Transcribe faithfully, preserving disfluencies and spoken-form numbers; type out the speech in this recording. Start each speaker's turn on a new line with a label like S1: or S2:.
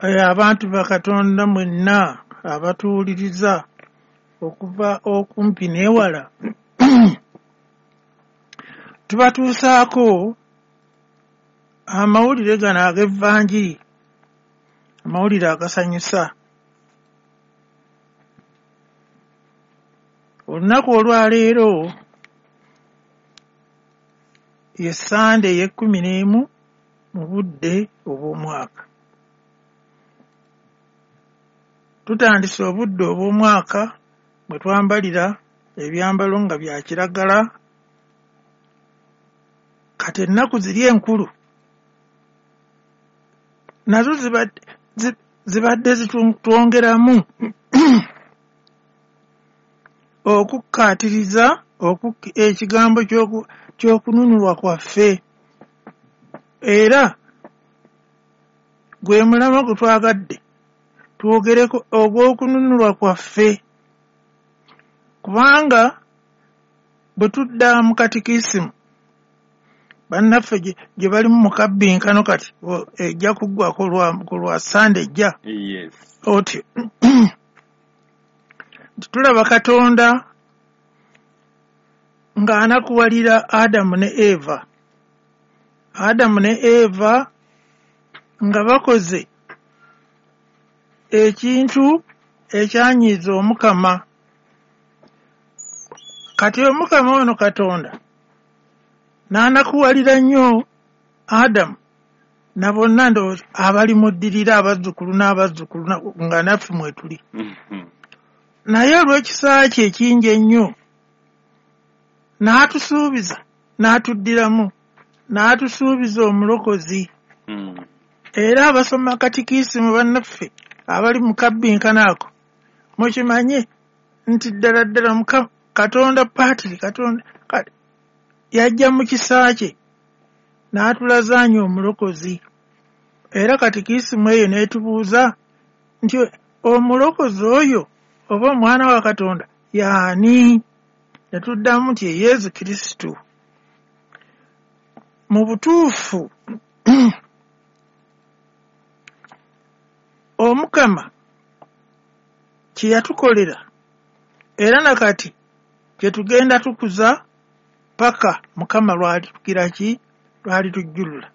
S1: abantu ba Katonda mwenna abatuwuliriza okuva okumpi n'ewala tubatuusaako amawulire gano ag'evvanjiri, amawulire agasanyusa. Olunaku olwaleero ye Sande ey'ekkumi n'emu mu budde obw'omwaka. Tutandise obudde obw'omwaka bwe twambalira ebyambalo nga bya kiragala. Kati ennaku ziri enkulu nazo zibadde zibadde zitwongeramu okukkaatiriza ekigambo ky'okununulwa kwaffe, era gwe mulama gwe twagadde twogereko ogw'okununulwa kwaffe, kubanga bwe tudda mu katikisimu bannaffe gye bali mu mukabbinkano kati ejja kuggwa ku lwa Sande ejja.
S2: Yes.
S1: Otyo tulaba Katonda ng'anakuwalira Adamu ne Eva. Adamu ne Eva nga bakoze ekintu ekyanyiiza Omukama. Kati Omukama ono Katonda n'anakuwalira nnyo Adamu na bonna ndowooza abali muddirira abazzukulu n'abazzukulu nga naffe mwe tuli. Naye olw'ekisa kye ekingi ennyo n'atusuubiza n'atuddiramu n'atusuubiza omulokozi. Era abasoma katikisimu bannaffe abali mu kabbinkano ako mukimanye nti ddala ddala Katonda paatiri Katonda yajja mu kisa kye n'atulazaanya omulokozi. Era katikisimu eyo n'etubuuza nti omulokozi oyo oba omwana wa Katonda y'ani? Ne tuddamu nti ye Yesu Kristo. Mu butuufu Omukama kye yatukolera era nakati kye tugenda tukuza paka Mukama lwali tugira ki lwali tujjulula.